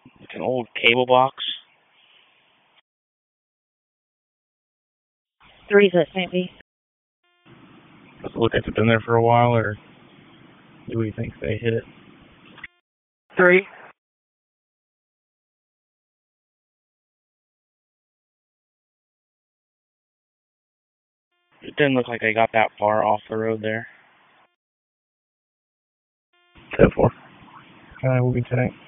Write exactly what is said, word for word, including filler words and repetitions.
Like an old cable box. Three's at Saint Pete. Does it look like it's been there for a while, or do we think they hit it? Three. It didn't look like they got that far off the road there. ten four. Uh, we'll be tank.